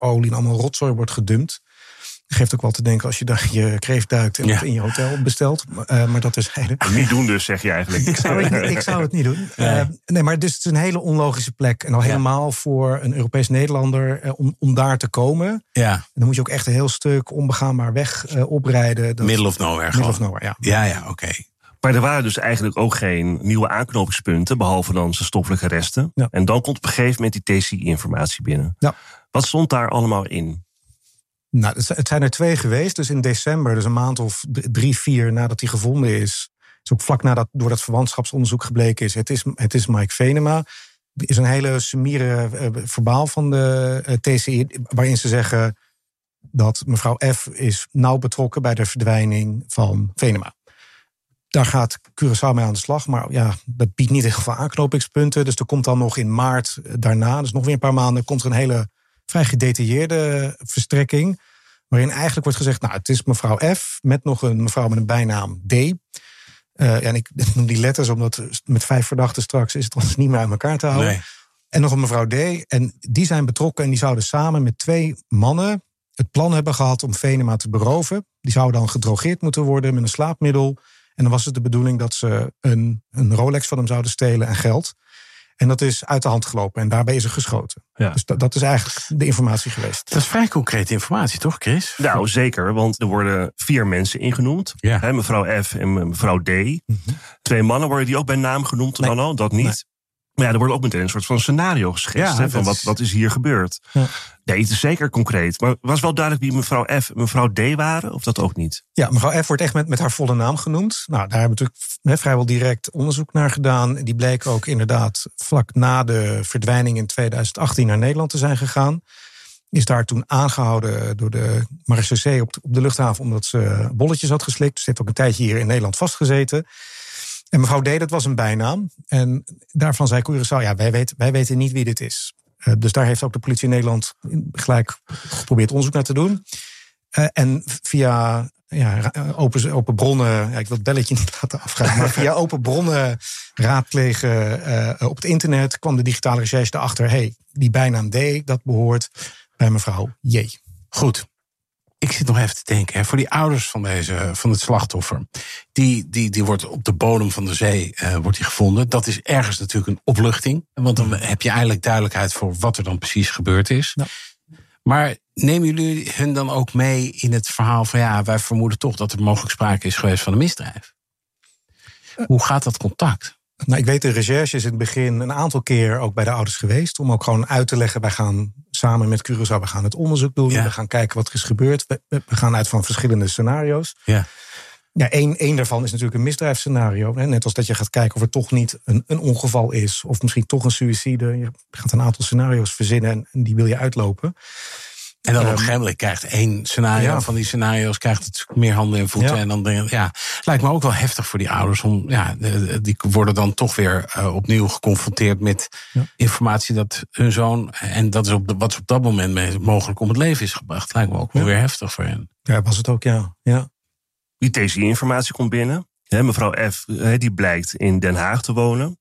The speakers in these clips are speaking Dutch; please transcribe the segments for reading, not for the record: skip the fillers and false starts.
olie en allemaal rotzooi wordt gedumpt. Geeft ook wel te denken als je daar je kreeft duikt en het in je hotel bestelt. Maar dat is eigenlijk... Niet doen dus, zeg je eigenlijk. Ik zou het niet doen. Nee, maar dus het is een hele onlogische plek. En al helemaal voor een Europees Nederlander om daar te komen. Ja. En dan moet je ook echt een heel stuk onbegaanbaar weg oprijden. Middle of nowhere. Middle of nowhere, ja. Ja, oké. Maar er waren dus eigenlijk ook geen nieuwe aanknopingspunten, behalve dan zijn stoffelijke resten. Ja. En dan komt op een gegeven moment die TCI-informatie binnen. Ja. Wat stond daar allemaal in? Nou, het zijn er 2 geweest. Dus in december, dus een maand of 3, 4 nadat hij gevonden is. Dus ook vlak nadat door dat verwantschapsonderzoek gebleken is. Het is Mike Venema. Er is een hele summiere verbaal van de TCI, waarin ze zeggen dat mevrouw F. is nauw betrokken bij de verdwijning van Venema. Daar gaat Curaçao mee aan de slag. Maar ja, dat biedt niet heel veel aanknopingspunten. Dus er komt dan nog in maart daarna, dus nog weer een paar maanden, komt er een hele vrij gedetailleerde verstrekking. Waarin eigenlijk wordt gezegd, nou, het is mevrouw F. met nog een mevrouw met een bijnaam D. En ik noem die letters, omdat met 5 verdachten straks is het ons niet meer uit elkaar te houden. Nee. En nog een mevrouw D. En die zijn betrokken en die zouden samen met 2 mannen het plan hebben gehad om Venema te beroven. Die zouden dan gedrogeerd moeten worden met een slaapmiddel. En dan was het de bedoeling dat ze een Rolex van hem zouden stelen en geld. En dat is uit de hand gelopen en daarbij is er geschoten. Ja. Dus dat is eigenlijk de informatie geweest. Dat is vrij concrete informatie, toch, Chris? Nou, zeker, want er worden 4 mensen ingenoemd. Ja. Hè, mevrouw F en mevrouw D. Mm-hmm. 2 mannen worden die ook bij naam genoemd. Nee. Nou, dat niet. Nee. Maar ja, er wordt ook meteen een soort van scenario geschetst. Ja, van wat is hier gebeurd? Ja. Nee, het is zeker concreet. Maar was wel duidelijk wie mevrouw F en mevrouw D waren? Of dat ook niet? Ja, mevrouw F wordt echt met haar volle naam genoemd. Nou, daar hebben we natuurlijk vrijwel direct onderzoek naar gedaan. Die bleek ook inderdaad vlak na de verdwijning in 2018 naar Nederland te zijn gegaan. Is daar toen aangehouden door de marechaussee op de luchthaven omdat ze bolletjes had geslikt. Dus ze heeft ook een tijdje hier in Nederland vastgezeten. En mevrouw D, dat was een bijnaam. En daarvan zei Curaçao, ja, wij weten niet wie dit is. Dus daar heeft ook de politie in Nederland gelijk geprobeerd onderzoek naar te doen. En via open bronnen, ik wil het belletje niet laten afgaan, maar via open bronnen raadplegen op het internet kwam de digitale recherche erachter, die bijnaam D, dat behoort bij mevrouw J. Goed. Ik zit nog even te denken, voor die ouders van het slachtoffer. Die wordt op de bodem van de zee wordt die gevonden. Dat is ergens natuurlijk een opluchting. Want dan heb je eigenlijk duidelijkheid voor wat er dan precies gebeurd is. Ja. Maar nemen jullie hun dan ook mee in het verhaal van wij vermoeden toch dat er mogelijk sprake is geweest van een misdrijf? Hoe gaat dat contact? Nou, ik weet, de recherche is in het begin een aantal keer ook bij de ouders geweest. Om ook gewoon uit te leggen, wij gaan samen met Curaçao, we gaan het onderzoek doen. Ja. We gaan kijken wat er is gebeurd. We gaan uit van verschillende scenario's. Ja. Ja, één daarvan is natuurlijk een misdrijfsscenario. Net als dat je gaat kijken of er toch niet een ongeval is. Of misschien toch een suïcide. Je gaat een aantal scenario's verzinnen en die wil je uitlopen. En dan op een gegeven moment krijgt 1 scenario van die scenario's krijgt het meer handen en voeten. Ja. En dan lijkt me ook wel heftig voor die ouders. Die worden dan toch weer opnieuw geconfronteerd met informatie dat hun zoon, en dat is wat ze op dat moment mogelijk om het leven is gebracht. Lijkt me ook wel weer heftig voor hen. Ja, was het ook, ja. Die TCI-informatie komt binnen. Mevrouw F, die blijkt in Den Haag te wonen.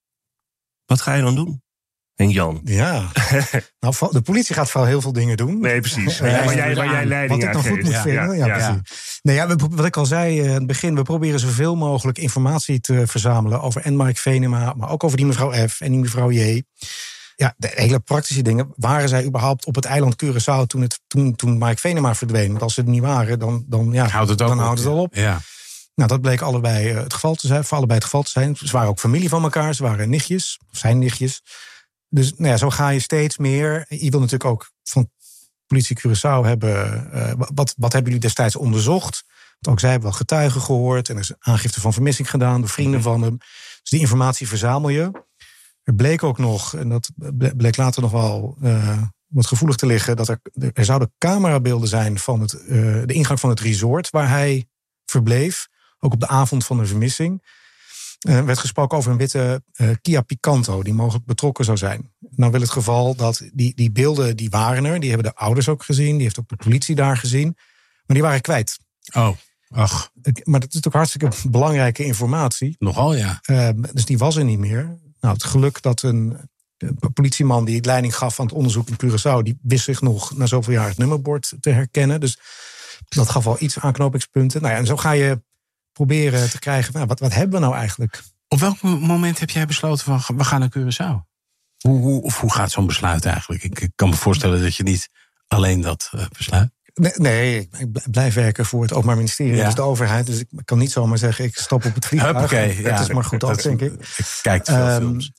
Wat ga je dan doen? En Jan? Ja, nou, de politie gaat vooral heel veel dingen doen. Nee, precies. Maar jij leiding wat ik dan goed moet vinden. Ja, precies. Nee, wat ik al zei in het begin, we proberen zoveel mogelijk informatie te verzamelen over en Mike Venema, maar ook over die mevrouw F en die mevrouw J. Ja, de hele praktische dingen. Waren zij überhaupt op het eiland Curaçao toen Mike Venema verdween? Want als ze er niet waren, dan houdt het al op. Ja. Nou, dat bleek allebei het geval te zijn, voor allebei het geval te zijn. Ze waren ook familie van elkaar, ze waren nichtjes, of zijn nichtjes. Dus zo ga je steeds meer. Je wil natuurlijk ook van politie Curaçao hebben. Wat hebben jullie destijds onderzocht? Want ook zij hebben wel getuigen gehoord. En er is aangifte van vermissing gedaan door vrienden van hem. Dus die informatie verzamel je. Er bleek ook nog, en dat bleek later nog wel wat gevoelig te liggen, dat er zouden camerabeelden zijn van de ingang van het resort waar hij verbleef. Ook op de avond van de vermissing. Werd gesproken over een witte Kia Picanto die mogelijk betrokken zou zijn. Nou wil het geval dat die beelden, die waren er. Die hebben de ouders ook gezien. Die heeft ook de politie daar gezien. Maar die waren kwijt. Oh, ach. Maar dat is natuurlijk hartstikke belangrijke informatie. Nogal, ja. Dus die was er niet meer. Nou, het geluk dat een De politieman die leiding gaf aan het onderzoek in Curaçao, die wist zich nog na zoveel jaar het nummerbord te herkennen. Dus dat gaf al iets aanknopingspunten. Nou ja, en zo ga je proberen te krijgen, wat hebben we nou eigenlijk? Op welk moment heb jij besloten van we gaan naar Curaçao? Hoe gaat zo'n besluit eigenlijk? Ik kan me voorstellen dat je niet alleen dat besluit. Nee, ik blijf werken voor het Openbaar Ministerie, dus de overheid. Dus ik kan niet zomaar zeggen, ik stap op het vliegtuig. Huppakee, dat is maar goed af, denk ik. Ik kijk te veel films.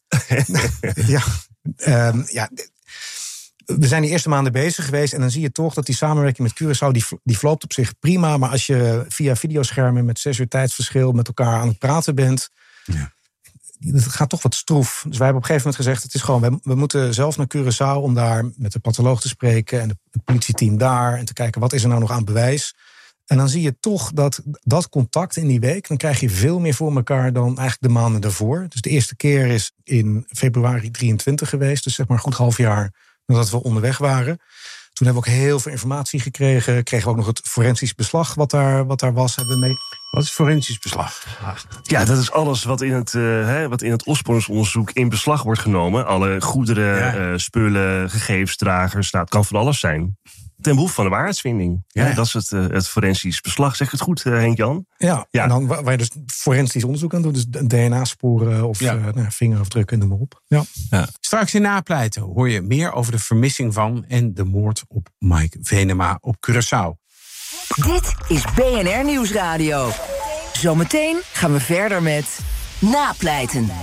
We zijn die eerste maanden bezig geweest. En dan zie je toch dat die samenwerking met Curaçao, die verloopt op zich prima. Maar als je via videoschermen met 6 uur tijdsverschil met elkaar aan het praten bent, het gaat toch wat stroef. Dus wij hebben op een gegeven moment gezegd, het is gewoon, we moeten zelf naar Curaçao om daar met de patholoog te spreken en het politieteam daar en te kijken wat is er nou nog aan bewijs. En dan zie je toch dat contact in die week, dan krijg je veel meer voor elkaar dan eigenlijk de maanden daarvoor. Dus de eerste keer is in februari 23 geweest, dus zeg maar een goed half jaar nadat we onderweg waren. Toen hebben we ook heel veel informatie gekregen. Kregen we ook nog het forensisch beslag wat daar was. Hebben we mee. Wat is forensisch beslag? Ja, dat is alles wat in het opsporingsonderzoek in beslag wordt genomen. Alle goederen, spullen, gegevensdragers. Nou, het kan van alles zijn. Ten behoeve van de waarheidsvinding. Ja. Dat is het forensisch beslag. Zeg ik het goed, Henk-Jan? Ja, en dan waar je dus forensisch onderzoek aan doet. Dus DNA-sporen of vingerafdrukken, noem maar op. Ja. Straks in Napleiten hoor je meer over de vermissing van en de moord op Mike Venema op Curaçao. Dit is BNR Nieuwsradio. Zometeen gaan we verder met Napleiten.